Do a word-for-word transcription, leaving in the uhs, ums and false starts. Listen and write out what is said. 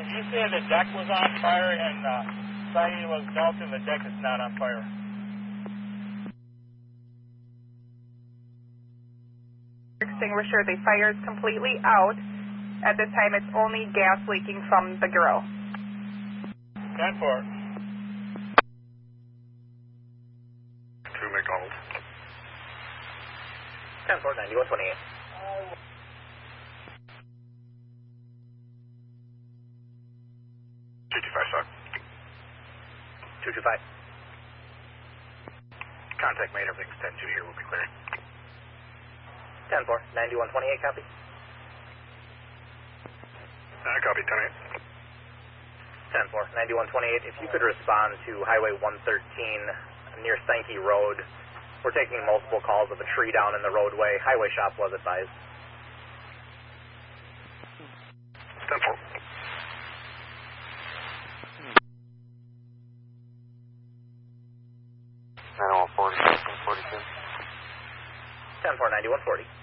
Did you say the deck was on fire and uh, siding was melting, the deck is not on fire? Extinguisher, the fire is completely out. At this time, it's only gas leaking from the grill. ten four. two McDonald. ten four, ninety-one twenty-eight. two two five, sir. two two five. Contact made, everything's ten two here, we'll be clear. ten four, ninety-one twenty-eight, copy. Uh, copy, ten eight. ten four, ninety-one twenty-eight. If you could respond to Highway one thirteen near Sankey Road. We're taking multiple calls of a tree down in the roadway. Highway shop was advised. ten four. nine one forty, forty-two. ten four, ninety-one forty.